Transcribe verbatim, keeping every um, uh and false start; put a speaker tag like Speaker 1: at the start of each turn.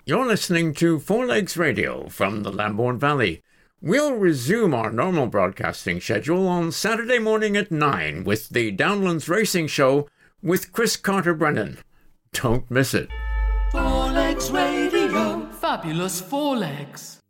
Speaker 1: You're listening to Four Legs Radio from the Lambourne Valley. We'll resume our normal broadcasting schedule on Saturday morning at nine with the Downlands Racing Show with Chris Carter-Brennan. Don't miss it.
Speaker 2: Four Legs Radio. Fabulous Four Legs.